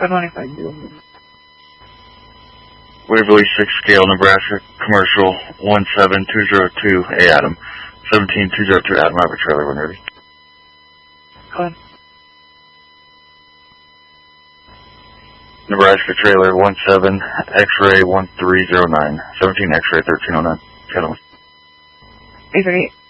Good morning, 5. Waverly 6 Scale, Nebraska, commercial 17202, A Adam. 17202 Adam, I have a trailer when ready. Go ahead. Nebraska trailer 17 X-ray 1309. 17 X-ray 1309. 838.